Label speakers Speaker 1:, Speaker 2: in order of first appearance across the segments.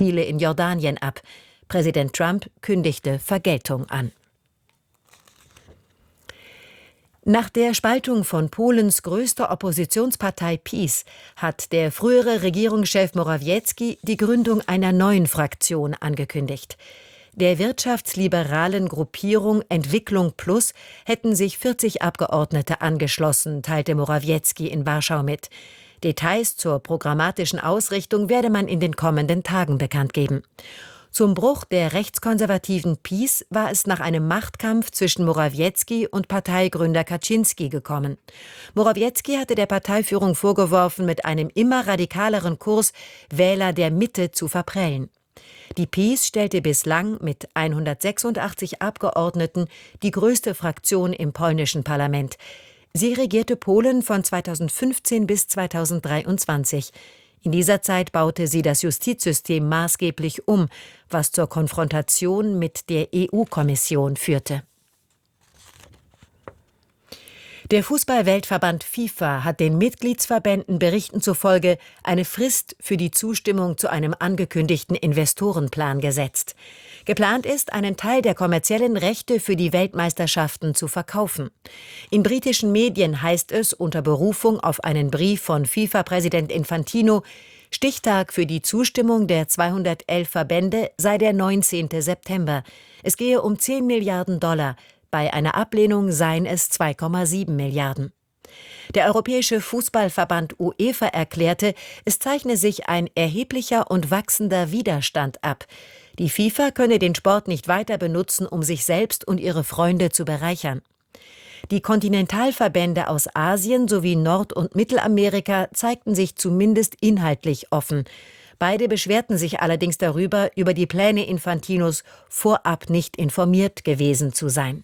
Speaker 1: Ziele in Jordanien ab. Präsident Trump kündigte Vergeltung an. Nach der Spaltung von Polens größter Oppositionspartei PiS hat der frühere Regierungschef Morawiecki die Gründung einer neuen Fraktion angekündigt. Der wirtschaftsliberalen Gruppierung Entwicklung Plus hätten sich 40 Abgeordnete angeschlossen, teilte Morawiecki in Warschau mit. Details zur programmatischen Ausrichtung werde man in den kommenden Tagen bekannt geben. Zum Bruch der rechtskonservativen PiS war es nach einem Machtkampf zwischen Morawiecki und Parteigründer Kaczynski gekommen. Morawiecki hatte der Parteiführung vorgeworfen, mit einem immer radikaleren Kurs Wähler der Mitte zu verprellen. Die PiS stellte bislang mit 186 Abgeordneten die größte Fraktion im polnischen Parlament. Sie regierte Polen von 2015 bis 2023. In dieser Zeit baute sie das Justizsystem maßgeblich um, was zur Konfrontation mit der EU-Kommission führte. Der Fußball-Weltverband FIFA hat den Mitgliedsverbänden Berichten zufolge eine Frist für die Zustimmung zu einem angekündigten Investorenplan gesetzt. Geplant ist, einen Teil der kommerziellen Rechte für die Weltmeisterschaften zu verkaufen. In britischen Medien heißt es unter Berufung auf einen Brief von FIFA-Präsident Infantino, Stichtag für die Zustimmung der 211 Verbände sei der 19. September. Es gehe um 10 Milliarden $. Bei einer Ablehnung seien es 2,7 Milliarden. Der Europäische Fußballverband UEFA erklärte, es zeichne sich ein erheblicher und wachsender Widerstand ab. Die FIFA könne den Sport nicht weiter benutzen, um sich selbst und ihre Freunde zu bereichern. Die Kontinentalverbände aus Asien sowie Nord- und Mittelamerika zeigten sich zumindest inhaltlich offen. Beide beschwerten sich allerdings darüber, über die Pläne Infantinos vorab nicht informiert gewesen zu sein.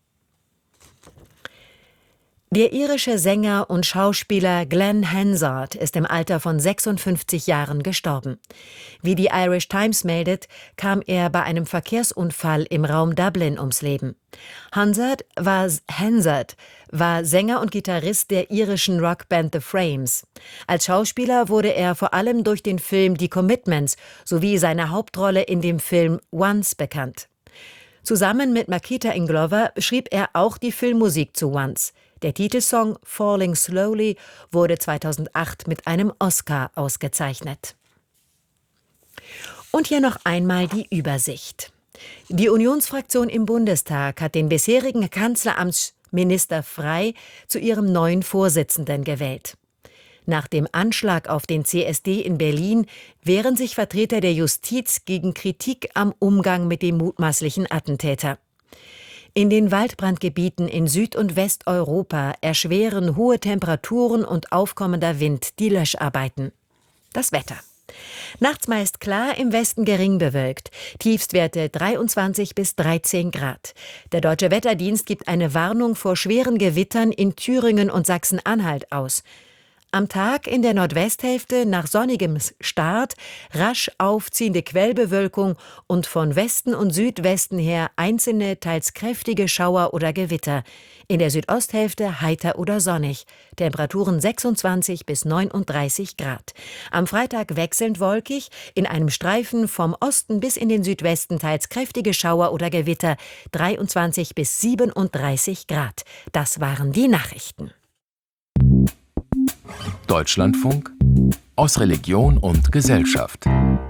Speaker 1: Der irische Sänger und Schauspieler Glenn Hansard ist im Alter von 56 Jahren gestorben. Wie die Irish Times meldet, kam er bei einem Verkehrsunfall im Raum Dublin ums Leben. Hansard war Sänger und Gitarrist der irischen Rockband The Frames. Als Schauspieler wurde er vor allem durch den Film The Commitments sowie seine Hauptrolle in dem Film Once bekannt. Zusammen mit Makita Inglover schrieb er auch die Filmmusik zu Once. Der Titelsong Falling Slowly wurde 2008 mit einem Oscar ausgezeichnet. Und hier noch einmal die Übersicht. Die Unionsfraktion im Bundestag hat den bisherigen Kanzleramtsminister Frey zu ihrem neuen Vorsitzenden gewählt. Nach dem Anschlag auf den CSD in Berlin wehren sich Vertreter der Justiz gegen Kritik am Umgang mit dem mutmaßlichen Attentäter. In den Waldbrandgebieten in Süd- und Westeuropa erschweren hohe Temperaturen und aufkommender Wind die Löscharbeiten. Das Wetter. Nachts meist klar, im Westen gering bewölkt. Tiefstwerte 23 bis 13 Grad. Der Deutsche Wetterdienst gibt eine Warnung vor schweren Gewittern in Thüringen und Sachsen-Anhalt aus. Am Tag in der Nordwesthälfte nach sonnigem Start rasch aufziehende Quellbewölkung und von Westen und Südwesten her einzelne, teils kräftige Schauer oder Gewitter. In der Südosthälfte heiter oder sonnig. Temperaturen 26 bis 39 Grad. Am Freitag wechselnd wolkig, in einem Streifen vom Osten bis in den Südwesten teils kräftige Schauer oder Gewitter. 23 bis 37 Grad. Das waren die Nachrichten.
Speaker 2: Deutschlandfunk aus Religion und Gesellschaft.